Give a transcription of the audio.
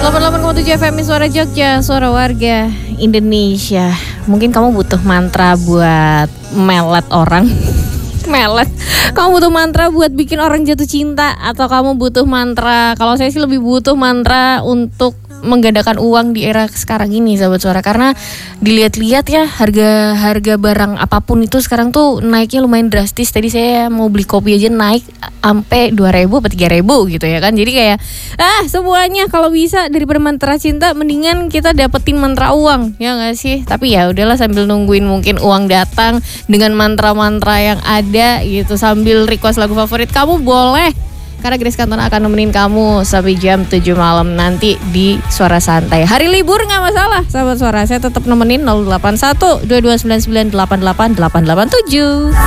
88,7 FM Suara Jogja, suara warga Indonesia. Mungkin kamu butuh mantra buat melet orang. Melet. Kamu butuh mantra buat bikin orang jatuh cinta, atau kamu butuh mantra, kalau saya sih lebih butuh mantra untuk menggandakan uang di era sekarang ini, sahabat suara. Karena dilihat-lihat ya, harga barang apapun itu sekarang tuh naiknya lumayan drastis. Tadi saya mau beli kopi aja naik sampai 2.000 atau 3.000 gitu ya kan. Jadi kayak semuanya kalau bisa daripada mantra cinta, mendingan kita dapetin mantra uang, ya nggak sih? Tapi ya udahlah, sambil nungguin mungkin uang datang dengan mantra-mantra yang ada gitu, sambil request lagu favorit kamu boleh. Karena Grace Cantona akan nemenin kamu sampai jam 7 malam nanti di Suara Santai. Hari libur gak masalah, sahabat suara. Saya tetap nemenin 081 2299 88 887.